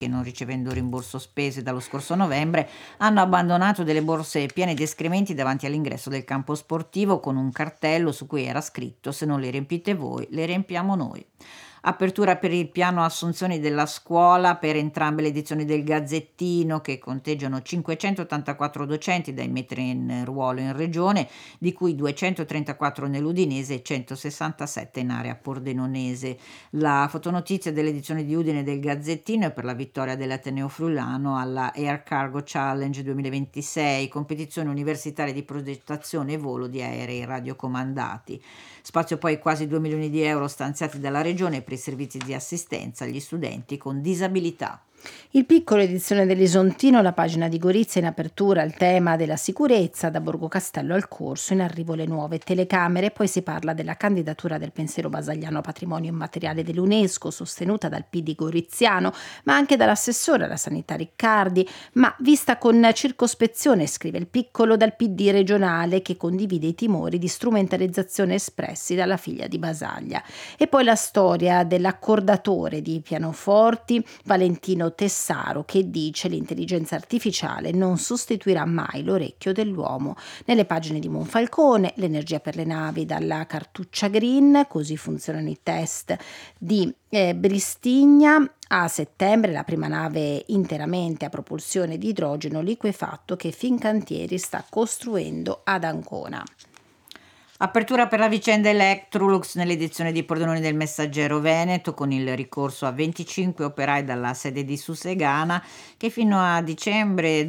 che non ricevendo rimborso spese dallo scorso novembre hanno abbandonato delle borse piene di escrementi davanti all'ingresso del campo sportivo con un cartello su cui era scritto: se non le riempite voi, le riempiamo noi. Apertura per il piano assunzioni della scuola per entrambe le edizioni del Gazzettino, che conteggiano 584 docenti da immettere in ruolo in regione, di cui 234 nell'Udinese e 167 in area pordenonese. La fotonotizia dell'edizione di Udine del Gazzettino è per la vittoria dell'Ateneo Friulano alla Air Cargo Challenge 2026, competizione universitaria di progettazione e volo di aerei radiocomandati. Spazio poi quasi 2 milioni di euro stanziati dalla regione per i servizi di assistenza agli studenti con disabilità. Il piccolo edizione dell'Isontino, la pagina di Gorizia in apertura al tema della sicurezza, da Borgo Castello al Corso, in arrivo le nuove telecamere, poi si parla della candidatura del pensiero basagliano a patrimonio immateriale dell'UNESCO, sostenuta dal PD goriziano, ma anche dall'assessore alla sanità Riccardi, ma vista con circospezione, scrive il piccolo, dal PD regionale, che condivide i timori di strumentalizzazione espressi dalla figlia di Basaglia. E poi la storia dell'accordatore di pianoforti, Valentino Tessaro, che dice: l'intelligenza artificiale non sostituirà mai l'orecchio dell'uomo. Nelle pagine di Monfalcone, l'energia per le navi dalla cartuccia green, così funzionano i test di Bristigna. A settembre la prima nave interamente a propulsione di idrogeno liquefatto che Fincantieri sta costruendo ad Ancona. Apertura per la vicenda Electrolux nell'edizione di Pordenone del Messaggero Veneto, con il ricorso a 25 operai dalla sede di Susegana che fino a dicembre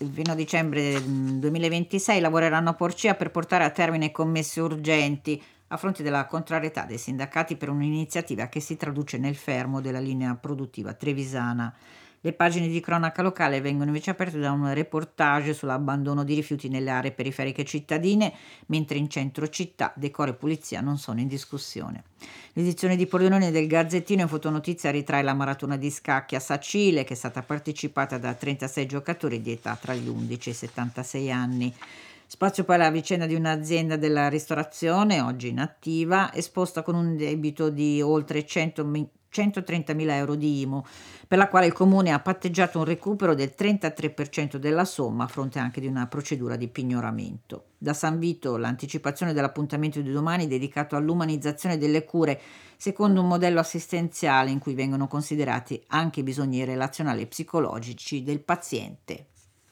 2026 lavoreranno a Porcia per portare a termine commesse urgenti a fronte della contrarietà dei sindacati per un'iniziativa che si traduce nel fermo della linea produttiva trevisana. Le pagine di cronaca locale vengono invece aperte da un reportage sull'abbandono di rifiuti nelle aree periferiche cittadine, mentre in centro città decoro e pulizia non sono in discussione. L'edizione di Pordenone del Gazzettino in fotonotizia ritrae la maratona di scacchi a Sacile, che è stata partecipata da 36 giocatori di età tra gli 11 e i 76 anni. Spazio poi alla vicenda di un'azienda della ristorazione, oggi inattiva, esposta con un debito di oltre 130.000 euro di IMU, per la quale il Comune ha patteggiato un recupero del 33% della somma a fronte anche di una procedura di pignoramento. Da San Vito l'anticipazione dell'appuntamento di domani dedicato all'umanizzazione delle cure secondo un modello assistenziale in cui vengono considerati anche i bisogni relazionali e psicologici del paziente.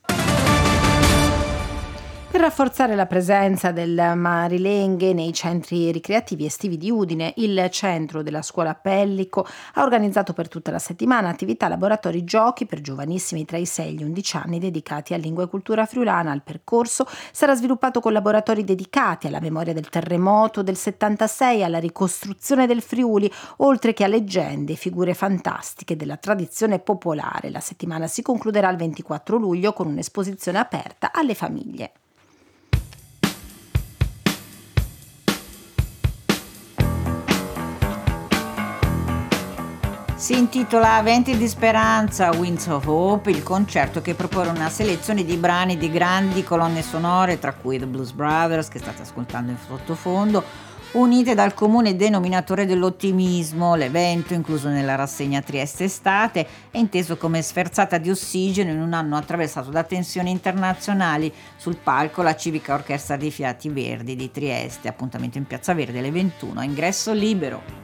Per rafforzare la presenza del Marilenghe nei centri ricreativi estivi di Udine, il centro della scuola Pellico ha organizzato per tutta la settimana attività, laboratori, giochi per giovanissimi tra i 6 e gli 11 anni dedicati a lingua e cultura friulana. Il percorso sarà sviluppato con laboratori dedicati alla memoria del terremoto del 76, alla ricostruzione del Friuli, oltre che a leggende e figure fantastiche della tradizione popolare. La settimana si concluderà il 24 luglio con un'esposizione aperta alle famiglie. Si intitola Venti di Speranza, Winds of Hope, il concerto che propone una selezione di brani di grandi colonne sonore, tra cui The Blues Brothers, che state ascoltando in sottofondo, unite dal comune denominatore dell'ottimismo. L'evento, incluso nella rassegna Trieste Estate, è inteso come sferzata di ossigeno in un anno attraversato da tensioni internazionali. Sul palco la Civica Orchestra dei Fiati Verdi di Trieste, appuntamento in Piazza Verde alle 21, ingresso libero.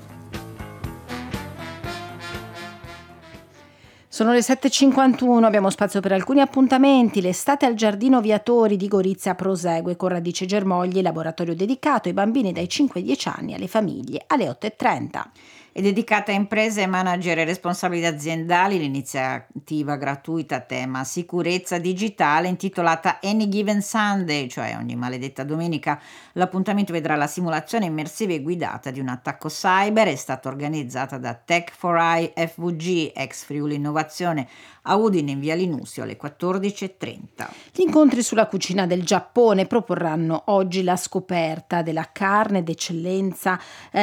Sono le 7.51, abbiamo spazio per alcuni appuntamenti. L'estate al Giardino Viatori di Gorizia prosegue con Radice Germogli, laboratorio dedicato ai bambini dai 5 ai 10 anni, alle famiglie, alle 8.30. È dedicata a imprese, manager e responsabili aziendali l'iniziativa gratuita a tema sicurezza digitale intitolata Any Given Sunday, cioè ogni maledetta domenica. L'appuntamento vedrà la simulazione immersiva e guidata di un attacco cyber. È stata organizzata da Tech4i FVG, ex Friuli Innovazione, a Udine in via Linusio alle 14.30. Gli incontri sulla cucina del Giappone proporranno oggi la scoperta della carne d'eccellenza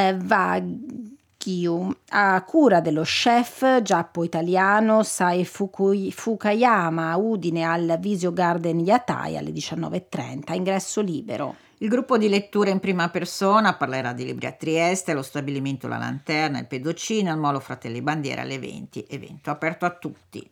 a cura dello chef giappo-italiano Sai Fukayama a Udine al Visio Garden Yatai alle 19.30, ingresso libero. Il gruppo di lettura in prima persona parlerà di libri a Trieste, lo stabilimento La Lanterna, il Pedocino, il Molo Fratelli Bandiera alle 20, evento aperto a tutti.